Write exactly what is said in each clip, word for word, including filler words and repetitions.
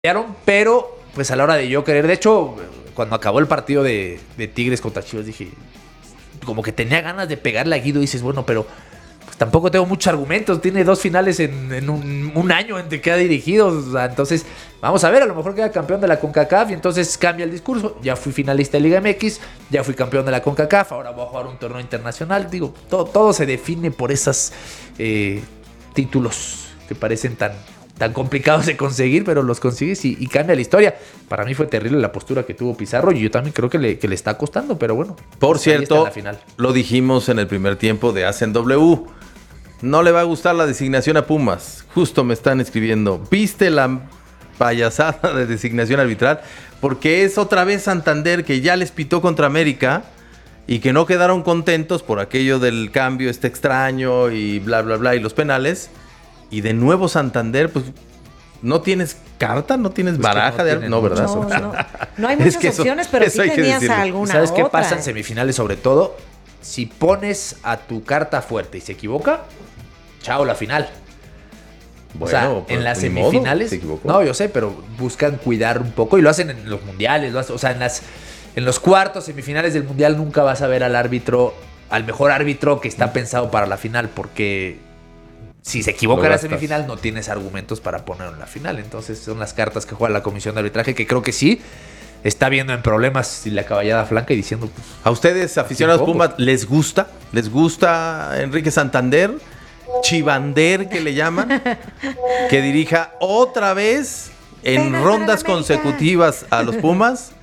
Pero pues a la hora de yo querer, de hecho, cuando acabó el partido de, de Tigres contra Chivas, dije, como que tenía ganas de pegarle a Guido y dices, bueno, pero pues tampoco tengo muchos argumentos, tiene dos finales en, en un, un año entre que ha dirigido, o sea, entonces vamos a ver, a lo mejor queda campeón de la CONCACAF y entonces cambia el discurso, ya fui finalista de Liga M X, ya fui campeón de la CONCACAF, ahora voy a jugar un torneo internacional, digo, todo, todo se define por esos eh, títulos que parecen tan... tan complicados de conseguir, pero los consigues y, y cambia la historia. Para mí fue terrible la postura que tuvo Pizarro y yo también creo que le, que le está costando, pero bueno. Por cierto, lo dijimos en el primer tiempo de Hacen W. No le va a gustar la designación a Pumas. Justo me están escribiendo. ¿Viste la payasada de designación arbitral? Porque es otra vez Santander que ya les pitó contra América y que no quedaron contentos por aquello del cambio este extraño y bla, bla, bla, y los penales. Y de nuevo Santander, pues, ¿no tienes carta? ¿No tienes pues baraja no de algo? No, ¿verdad? No, no, no hay muchas es que opciones, eso, pero eso sí tenías alguna ¿Sabes otra? qué pasa en semifinales sobre todo? Si pones a tu carta fuerte y se equivoca, chao, la final. Bueno, o sea, pues, en las semifinales... No, yo sé, pero buscan cuidar un poco y lo hacen en los mundiales. Lo hacen, o sea, en, las, en los cuartos, semifinales del mundial nunca vas a ver al árbitro, al mejor árbitro que está pensado para la final, porque... Si se equivoca en la semifinal, no tienes argumentos para ponerlo en la final. Entonces son las cartas que juega la comisión de arbitraje, que creo que sí está viendo en problemas y la caballada flanca y diciendo... Pues, ¿a ustedes, aficionados Pumas, les gusta? ¿Les gusta Enrique Santander? Chivander, que le llaman. Que dirija otra vez en rondas consecutivas a los Pumas.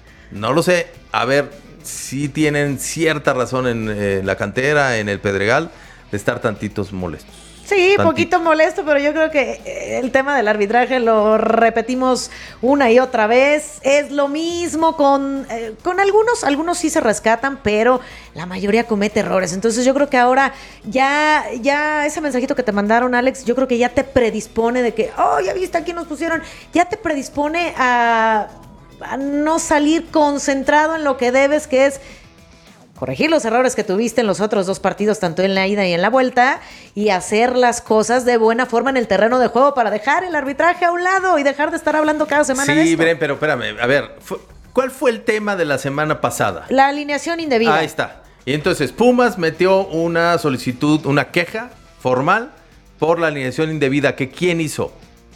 No lo sé. A ver, si tienen cierta razón en eh, la cantera, en el Pedregal, de estar tantitos molestos. Sí, un poquito molesto, pero yo creo que el tema del arbitraje lo repetimos una y otra vez. Es lo mismo con, eh, con algunos, algunos sí se rescatan, pero la mayoría comete errores. Entonces yo creo que ahora ya, ya ese mensajito que te mandaron, Alex, yo creo que ya te predispone de que, oh, ya viste, aquí nos pusieron, ya te predispone a, a no salir concentrado en lo que debes, que es corregir los errores que tuviste en los otros dos partidos, tanto en la ida y en la vuelta, y hacer las cosas de buena forma en el terreno de juego para dejar el arbitraje a un lado y dejar de estar hablando cada semana sí, de esto. Sí, Bren, pero espérame, a ver, ¿cuál fue el tema de la semana pasada? La alineación indebida. Ahí está. Y entonces Pumas metió una solicitud, una queja formal por la alineación indebida, que ¿quién hizo?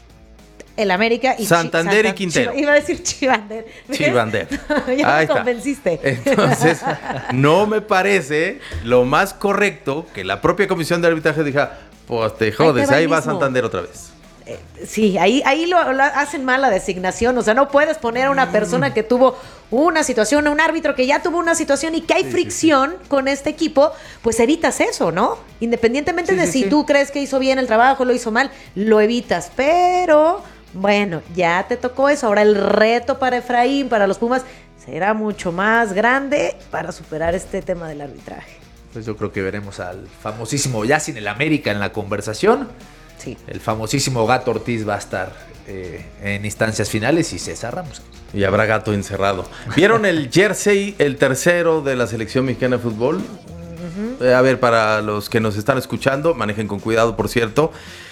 El América y Santander Ch- y Quintero. Chiva, iba a decir Chivander. ¿Ves? Chivander. Ya Ahí me convenciste. Está. Entonces, no me parece lo más correcto que la propia comisión de arbitraje diga, pues te jodes, ahí, ahí va Santander otra vez. Eh, sí, ahí, ahí lo, lo hacen mal la designación. O sea, no puedes poner a una persona que tuvo una situación, a un árbitro que ya tuvo una situación y que hay sí, fricción sí, sí. con este equipo, pues evitas eso, ¿no? Independientemente sí, de sí, si sí. tú crees que hizo bien el trabajo, lo hizo mal, lo evitas. Pero... bueno, ya te tocó eso. Ahora el reto para Efraín, para los Pumas, será mucho más grande para superar este tema del arbitraje. Pues yo creo que veremos al famosísimo, ya sin el América en la conversación. Sí. El famosísimo Gato Ortiz va a estar eh, en instancias finales y César Ramos. Y habrá gato encerrado. ¿Vieron el jersey, el tercero de la selección mexicana de fútbol? Uh-huh. Eh, a ver, para los que nos están escuchando, manejen con cuidado, por cierto.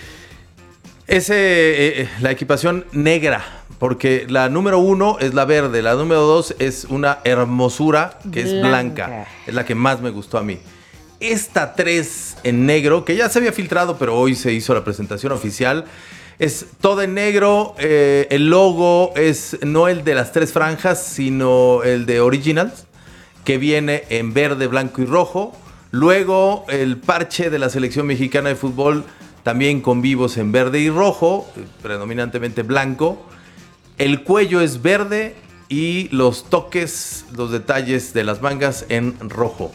Es eh, la equipación negra, porque la número uno es la verde, la número dos es una hermosura que blanca. es blanca, es la que más me gustó a mí. Esta tres en negro, que ya se había filtrado, pero hoy se hizo la presentación oficial, es toda en negro, eh, el logo es no el de las tres franjas, sino el de Originals, que viene en verde, blanco y rojo. Luego el parche de la selección mexicana de fútbol, también con vivos en verde y rojo, predominantemente blanco. El cuello es verde y los toques, los detalles de las mangas en rojo.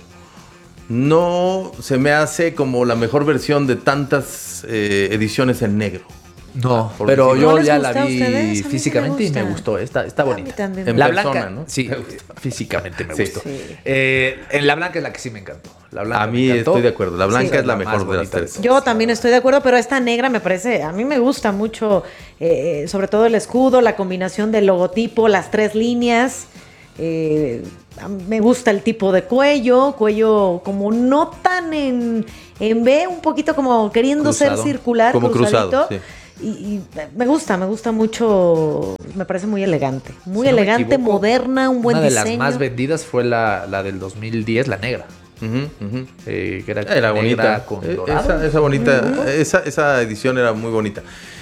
No se me hace como la mejor versión de tantas eh, ediciones en negro. No, pero si yo ya la vi físicamente y me gustó. Está, está bonita. En la persona, blanca, ¿no? Sí, físicamente me sí. gustó. Sí. Eh, en la blanca es la que sí me encantó. La blanca a mí me estoy de acuerdo. La blanca sí, es la, la mejor de las tres. Yo también estoy de acuerdo, pero esta negra me parece, a mí me gusta mucho, eh, sobre todo el escudo, la combinación del logotipo, las tres líneas. Eh, me gusta el tipo de cuello, cuello como no tan en, en V, un poquito como queriendo cruzado. ser circular, como cruzadito. cruzado, sí. y, y me gusta, me gusta mucho, me parece muy elegante, muy Si no me elegante, equivoco, moderna, un buen una de diseño. las más vendidas fue la, la del dos mil diez, la negra. Uh-huh, uh-huh. Eh, que era, Era negra bonita. con Eh, dorado. Esa, esa bonita, uh-huh. esa, esa edición era muy bonita.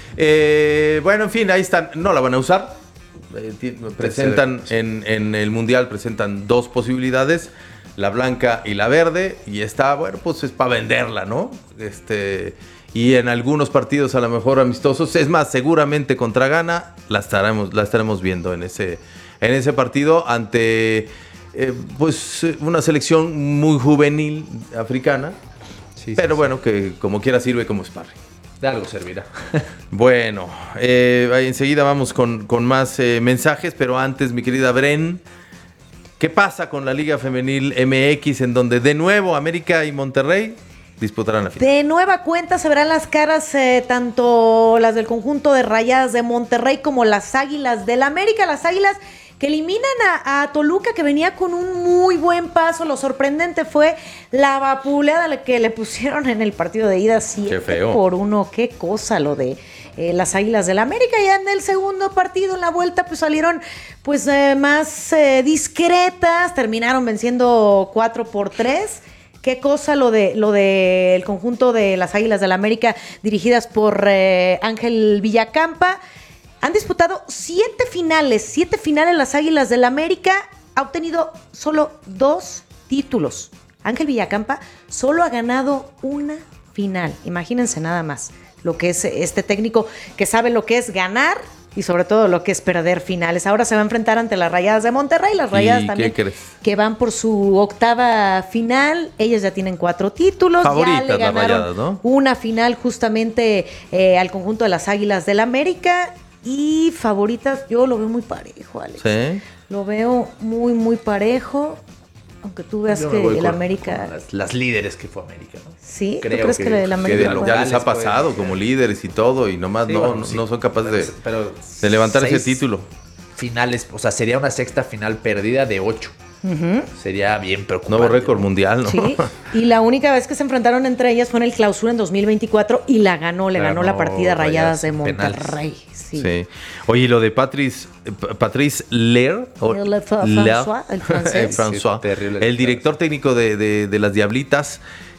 Eh, bueno, en fin, ahí están. No la van a usar. Eh, t- presentan en, en el Mundial, presentan dos posibilidades, la blanca y la verde, y está, bueno, pues es para venderla, ¿no? Este, y en algunos partidos a lo mejor amistosos, es más, seguramente contra Ghana, la estaremos, la estaremos viendo en ese, en ese partido ante, eh, pues, una selección muy juvenil africana, sí, pero sí, bueno, sí. que como quiera sirve como sparring. De algo servirá. Bueno, eh, enseguida vamos con, con más eh, mensajes, pero antes, mi querida Bren, ¿qué pasa con la Liga Femenil M X, en donde de nuevo América y Monterrey disputarán la final? De nueva cuenta se verán las caras, eh, tanto las del conjunto de Rayadas de Monterrey como las Águilas del América. Las Águilas que eliminan a, a Toluca, que venía con un muy buen paso. Lo sorprendente fue la vapuleada que le pusieron en el partido de ida, siete por uno. Qué cosa lo de eh, las Águilas del América. Ya en el segundo partido, en la vuelta, pues salieron pues eh, más eh, discretas. Terminaron venciendo cuatro por tres. Qué cosa lo de lo de el conjunto de las Águilas del América, dirigidas por eh, Ángel Villacampa. Han disputado siete finales, siete finales las Águilas del América. Ha obtenido solo dos títulos. Ángel Villacampa solo ha ganado una final. Imagínense nada más lo que es este técnico, que sabe lo que es ganar y sobre todo lo que es perder finales. Ahora se va a enfrentar ante las Rayadas de Monterrey. Las Rayadas también, que van por su octava final. Ellas ya tienen cuatro títulos. Favoritas, ya le ganaron las Rayadas, ¿no? Una final justamente eh, al conjunto de las Águilas del América. Y favoritas, yo lo veo muy parejo, Alex. Sí. Lo veo muy, muy parejo. Aunque tú veas Yo que el con, América... con las, las líderes que fue América, ¿no? Sí, creo ¿tú crees que, que el América... Que de lo, ya les ha pasado pues, como líderes y todo, y nomás sí, no, bueno, sí. no son capaces de, pero de levantar ese título. Finales, o sea, sería una sexta final perdida de ocho. Uh-huh. Sería bien preocupante. Nuevo récord mundial, ¿no? Sí, y la única vez que se enfrentaron entre ellas fue en el Clausura en dos mil veinticuatro y la ganó, le ganó, ganó la partida Rayadas de Monterrey. Sí. sí. Oye, lo de Patrice, Patrice Lair, o el, el, François, el francés. François, sí, el director técnico de, de, de las Diablitas,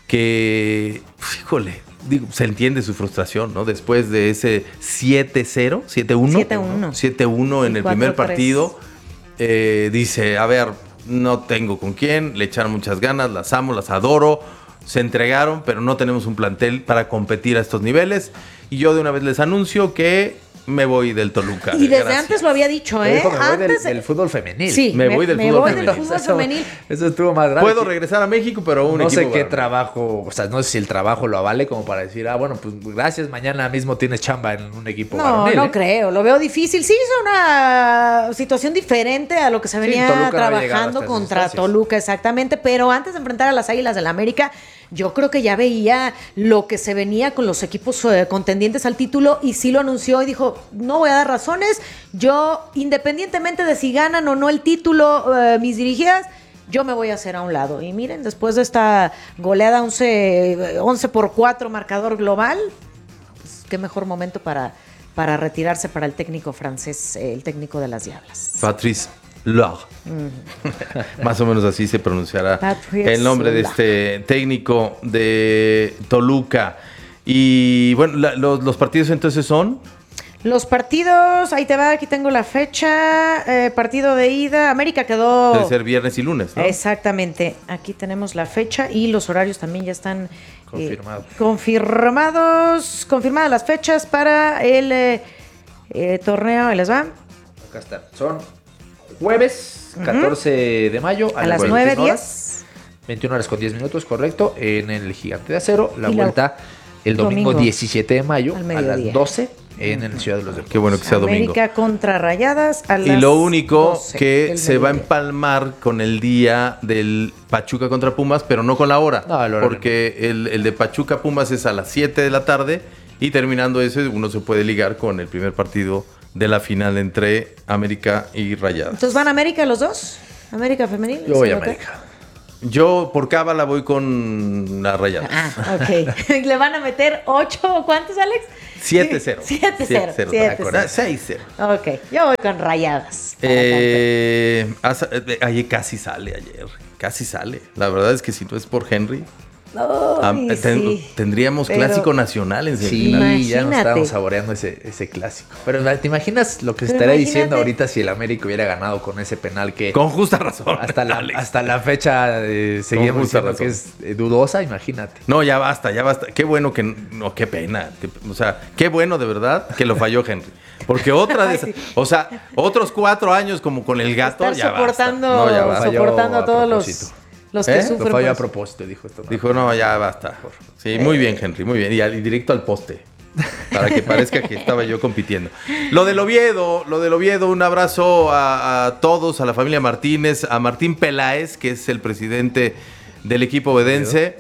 que, híjole, digo, se entiende su frustración, ¿no? Después de ese siete cero, siete uno, siete uno, siete uno en el primer partido, eh, dice, a ver, no tengo con quién, le echaron muchas ganas, las amo, las adoro, se entregaron, pero no tenemos un plantel para competir a estos niveles. Y yo de una vez les anuncio que me voy del Toluca. Y desde Gracias. antes lo había dicho, ¿eh? Dijo, me voy antes del, del fútbol femenil. Sí, me, me voy del, me fútbol, voy femenil. del fútbol femenil. Eso, eso estuvo más grave. Puedo regresar a México, pero un no equipo sé qué grande. trabajo, o sea, no sé si el trabajo lo avale como para decir, ah, bueno, pues gracias, mañana mismo tienes chamba en un equipo No, varonil, no ¿eh? creo, lo veo difícil. Sí, es una situación diferente a lo que se venía sí, trabajando no contra Toluca, exactamente, pero antes de enfrentar a las Águilas del América, yo creo que ya veía lo que se venía con los equipos eh, contendientes al título y sí lo anunció y dijo, no voy a dar razones, yo independientemente de si ganan o no el título eh, mis dirigidas, yo me voy a hacer a un lado. Y miren, después de esta goleada once, once por cuatro marcador global, pues qué mejor momento para, para retirarse para el técnico francés, eh, el técnico de las Diablas. Patrice Lair. Mm. Más o menos así se pronunciará Patrice el nombre de este técnico de Toluca. Y bueno, la, los, los partidos entonces son... Los partidos, ahí te va, aquí tengo la fecha, eh, partido de ida, América quedó... Debe ser viernes y lunes, ¿no? Exactamente, aquí tenemos la fecha y los horarios también ya están... Confirmados. Eh, confirmados, confirmadas las fechas para el eh, eh, torneo, ahí les va. Acá están, son... Jueves, catorce uh-huh. de mayo, a, a las nueve diez. veintiuna horas con diez minutos, correcto, en el Gigante de Acero. La y vuelta la... el domingo, domingo diecisiete de mayo a las doce en uh-huh. el Ciudad de los Deportes. Qué bueno que sea domingo. América contra Rayadas a las Y lo único que se mediodía. va a empalmar con el día del Pachuca contra Pumas, pero no con la hora. No, el porque el, el de Pachuca Pumas es a las siete de la tarde y terminando ese uno se puede ligar con el primer partido de la final entre América y Rayadas. Entonces, ¿van a América los dos? ¿América femenil? Yo voy a América. Yo por cábala voy con la Rayadas. Ah, ok. ¿Le van a meter ocho o cuántos, Alex? siete cero. siete cero. siete cero. seis cero. Ok, yo voy con Rayadas. Eh, asa- eh, ayer casi sale ayer. Casi sale. La verdad es que si no es por Henry, ah, Ay, ten- sí. tendríamos Pero- clásico nacional en Sí, semifinal. ya nos Imagínate. estábamos saboreando ese, ese clásico. Pero ¿te imaginas lo que se Pero estaría imagínate. diciendo ahorita si el América hubiera ganado con ese penal que Con justa razón. hasta la, Alex. hasta la fecha eh, seguimos justa diciendo que razón. es eh, dudosa? Imagínate. No, ya basta, ya basta. Qué bueno que... No, qué pena. Qué- o sea, qué bueno de verdad que lo falló Henry. Porque otra de Ay, esas... sí. O sea, otros cuatro años como con el gato, Estar ya soportando, basta. No, ya basta. soportando Falló a todos a los, propósito. los ¿Eh? que Lo Lo sufren. falló a por- propósito, dijo esto. Dijo, no, ya basta. Sí, muy bien, Henry, muy bien. Y, al- y directo al poste. Para que parezca que estaba yo compitiendo. Lo del Oviedo, lo del Oviedo, un abrazo a, a todos, a la familia Martínez, a Martín Peláez, que es el presidente del equipo ovedense.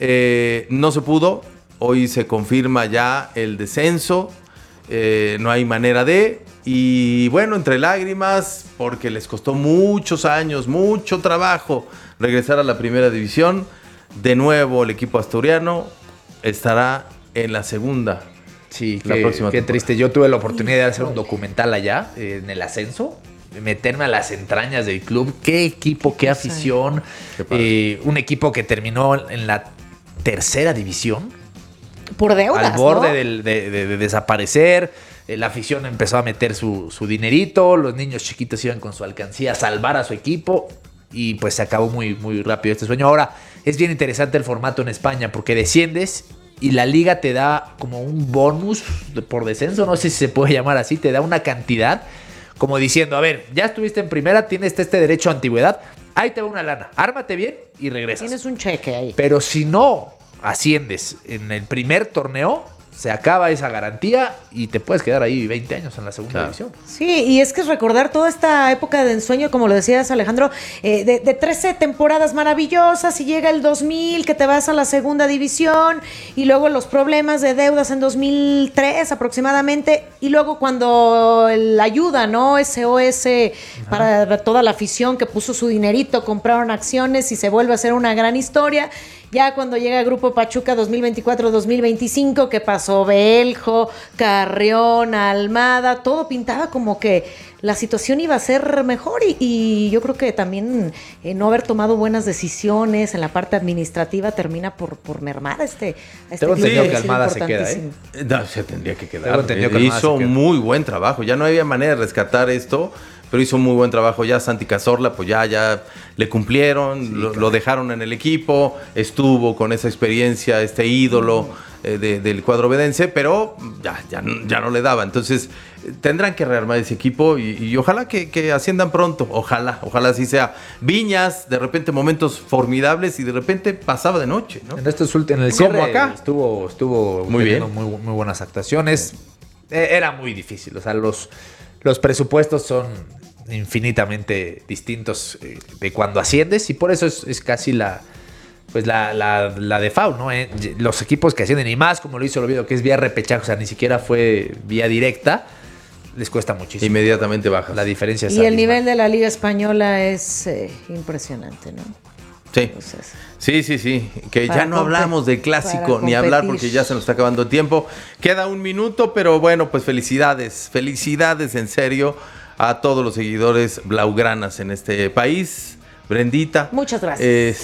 Eh, no se pudo. Hoy se confirma ya el descenso. Eh, no hay manera de. Y bueno, entre lágrimas, porque les costó muchos años, mucho trabajo regresar a la primera división. De nuevo, el equipo asturiano estará en la segunda. Sí, La qué, próxima qué temporada. triste. Yo tuve la oportunidad de hacer un documental allá, eh, en el ascenso, de meterme a las entrañas del club. Qué equipo, qué afición. Qué padre. Eh, un equipo que terminó en la tercera división, Por deudas, al borde ¿no? del- de, de- de desaparecer. Eh, La afición empezó a meter su, su dinerito, los niños chiquitos iban con su alcancía a salvar a su equipo y pues se acabó muy, muy rápido este sueño. Ahora, es bien interesante el formato en España porque desciendes y la liga te da como un bonus de- por descenso, no sé si se puede llamar así, te da una cantidad como diciendo, a ver, ya estuviste en primera, tienes este derecho a antigüedad, ahí te va una lana, ármate bien y regresas. Tienes un cheque ahí. Pero si no asciendes en el primer torneo, se acaba esa garantía y te puedes quedar ahí veinte años en la segunda Claro. división. Sí, y es que es recordar toda esta época de ensueño, como lo decías, Alejandro, eh, de, de trece temporadas maravillosas y llega el dos mil, que te vas a la segunda división, y luego los problemas de deudas en dos mil tres aproximadamente, y luego cuando la ayuda, ¿no? S O S para toda la afición que puso su dinerito, compraron acciones y se vuelve a hacer una gran historia. Ya cuando llega Grupo Pachuca dos mil veinticuatro dos mil veinticinco, que pasó Beljo, Carrión, Almada, todo pintaba como que la situación iba a ser mejor y, y yo creo que también eh, no haber tomado buenas decisiones en la parte administrativa termina por, por mermar a este, a este Tengo club entendido ha que sido Almada se queda, importantísimo. Eh, No, se tendría que quedar. Tengo entendido Eh, que Almada hizo se queda. muy buen trabajo. Ya no había manera de rescatar esto, pero hizo muy buen trabajo. Ya Santi Cazorla, pues ya, ya le cumplieron, lo, lo dejaron en el equipo, estuvo con esa experiencia, este ídolo eh, de- del cuadro ovedense, pero ya, ya, no- ya no le daba. Entonces eh, tendrán que rearmar ese equipo y, y ojalá que, que asciendan pronto. Ojalá, ojalá así sea. Viñas, de repente momentos formidables y de repente pasaba de noche, ¿no? En estos últimos, en el ¿Cómo cierre acá? estuvo, estuvo Muy teniendo bien. muy, muy buenas actuaciones. Eh, Era muy difícil. O sea, los, los presupuestos son infinitamente distintos eh, de cuando asciendes y por eso es, es casi la pues la, la, la default, ¿no? Eh, los equipos que ascienden y más como lo hizo el Oviedo, que es vía repechaje, o sea, ni siquiera fue vía directa, les cuesta muchísimo. Inmediatamente bajas. La diferencia es Y el abismal. nivel de la Liga Española es eh, impresionante, ¿no? Sí. Entonces, Sí, sí, sí. Que Para ya no compe- hablamos del clásico para ni hablar competir. porque ya se nos está acabando el tiempo. Queda un minuto, pero bueno, pues felicidades. Felicidades en serio a todos los seguidores blaugranas en este país. Brendita. Muchas gracias.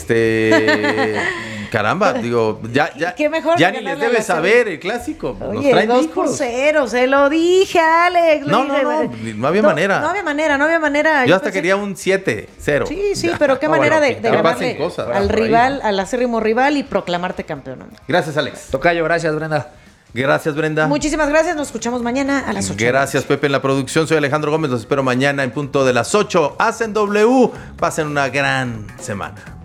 Este. Caramba, digo, ya, ya, Qué mejor ya que ni les ganarle a debe la saber el clásico. Nos oye, traen dos por hijos. cero, se lo dije, Alex. le No, dije, no, no, "Vale". no había manera. No había manera, no había manera. Yo hasta pensé- quería un siete cero. Sí, sí, pero qué No, manera bueno, de, de que pasen ganarle cosas. al Por ahí. rival, al acérrimo rival y proclamarte campeón. ¿no? Gracias, Alex. Tocayo, gracias, Brenda. Gracias, Brenda. Muchísimas gracias, nos escuchamos mañana a las ocho. Gracias, Pepe, en la producción. Soy Alejandro Gómez. Los espero mañana en punto de las ocho. Hacen W. Pasen una gran semana.